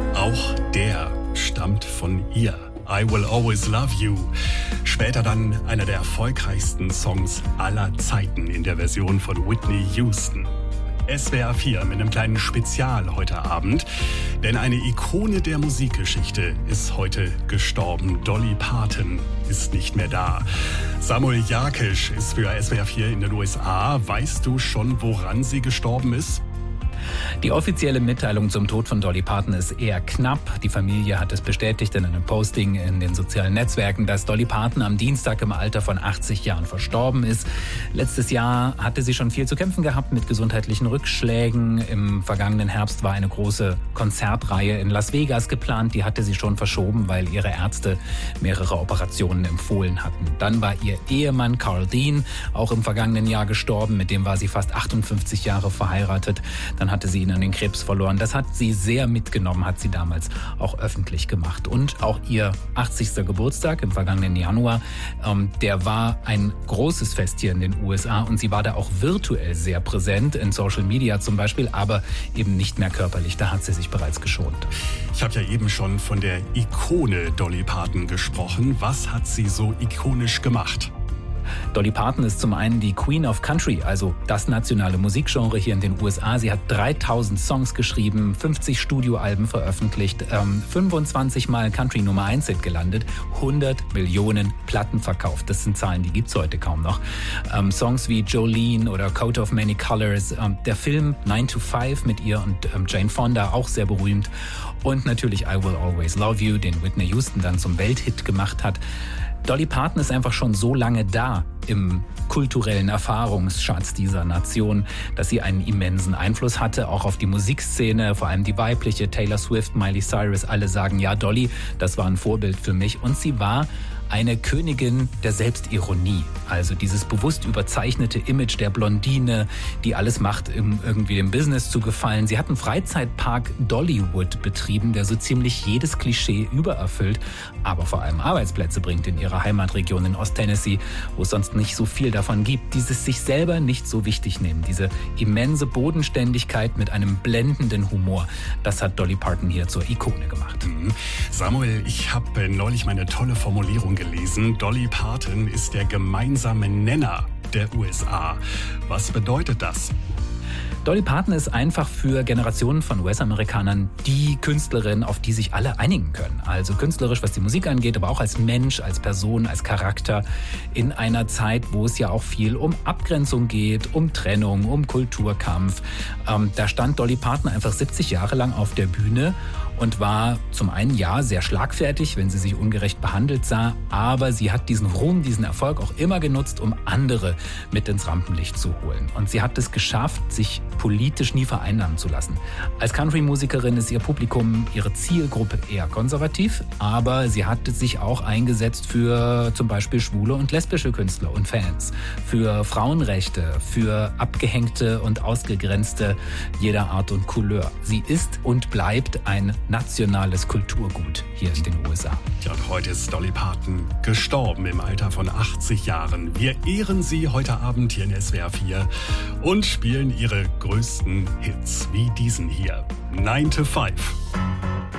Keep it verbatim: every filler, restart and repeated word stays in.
Auch der stammt von ihr. I Will Always Love You. Später dann einer der erfolgreichsten Songs aller Zeiten in der Version von Whitney Houston. S W R vier mit einem kleinen Spezial heute Abend, denn eine Ikone der Musikgeschichte ist heute gestorben. Dolly Parton ist nicht mehr da. Samuel Jakisch ist für S W R vier in den U S A. Weißt du schon, woran sie gestorben ist? Die offizielle Mitteilung zum Tod von Dolly Parton ist eher knapp. Die Familie hat es bestätigt in einem Posting in den sozialen Netzwerken, dass Dolly Parton am Dienstag im Alter von achtzig Jahren verstorben ist. Letztes Jahr hatte sie schon viel zu kämpfen gehabt mit gesundheitlichen Rückschlägen. Im vergangenen Herbst war eine große Konzertreihe in Las Vegas geplant. Die hatte sie schon verschoben, weil ihre Ärzte mehrere Operationen empfohlen hatten. Dann war ihr Ehemann Carl Dean auch im vergangenen Jahr gestorben. Mit dem war sie fast achtundfünfzig Jahre verheiratet. Dann hatte sie ihn an den Krebs verloren. Das hat sie sehr mitgenommen, hat sie damals auch öffentlich gemacht. Und auch ihr achtzigster Geburtstag im vergangenen Januar, ähm, der war ein großes Fest hier in den U S A und sie war da auch virtuell sehr präsent, in Social Media zum Beispiel, aber eben nicht mehr körperlich. Da hat sie sich bereits geschont. Ich habe ja eben schon von der Ikone Dolly Parton gesprochen. Was hat sie so ikonisch gemacht? Dolly Parton ist zum einen die Queen of Country, also das nationale Musikgenre hier in den U S A. Sie hat dreitausend Songs geschrieben, fünfzig Studioalben veröffentlicht, ähm, fünfundzwanzig Mal Country Nummer eins Hit gelandet, hundert Millionen Platten verkauft. Das sind Zahlen, die gibt's heute kaum noch. Ähm, Songs wie Jolene oder Coat of Many Colors, ähm, der Film nine to five mit ihr und ähm, Jane Fonda, auch sehr berühmt. Und natürlich I Will Always Love You, den Whitney Houston dann zum Welthit gemacht hat. Dolly Parton ist einfach schon so lange da im kulturellen Erfahrungsschatz dieser Nation, dass sie einen immensen Einfluss hatte, auch auf die Musikszene, vor allem die weibliche, Taylor Swift, Miley Cyrus, alle sagen, ja, Dolly, das war ein Vorbild für mich. Und sie war eine Königin der Selbstironie, also dieses bewusst überzeichnete Image der Blondine, die alles macht, um irgendwie dem Business zu gefallen. Sie hat einen Freizeitpark Dollywood betrieben, der so ziemlich jedes Klischee übererfüllt, aber vor allem Arbeitsplätze bringt in ihrer Heimatregion in Ost-Tennessee, wo es sonst nicht so viel davon gibt. Dieses sich selber nicht so wichtig nehmen, diese immense Bodenständigkeit mit einem blendenden Humor, das hat Dolly Parton hier zur Ikone gemacht. Samuel, ich habe neulich meine tolle Formulierung gelesen. Dolly Parton ist der gemeinsame Nenner der U S A. Was bedeutet das? Dolly Parton ist einfach für Generationen von U S-Amerikanern die Künstlerin, auf die sich alle einigen können. Also künstlerisch, was die Musik angeht, aber auch als Mensch, als Person, als Charakter. In einer Zeit, wo es ja auch viel um Abgrenzung geht, um Trennung, um Kulturkampf. Ähm, da stand Dolly Parton einfach siebzig Jahre lang auf der Bühne und war zum einen ja sehr schlagfertig, wenn sie sich ungerecht behandelt sah, aber sie hat diesen Ruhm, diesen Erfolg auch immer genutzt, um andere mit ins Rampenlicht zu holen. Und sie hat es geschafft, sich politisch nie vereinnahmen zu lassen. Als Country-Musikerin ist ihr Publikum, ihre Zielgruppe eher konservativ, aber sie hat sich auch eingesetzt für zum Beispiel schwule und lesbische Künstler und Fans, für Frauenrechte, für Abgehängte und Ausgegrenzte jeder Art und Couleur. Sie ist und bleibt ein nationales Kulturgut hier in den U S A. Ja, und heute ist Dolly Parton gestorben im Alter von achtzig Jahren. Wir ehren sie heute Abend hier in S W R vier und spielen ihre größten Hits wie diesen hier. nine to five.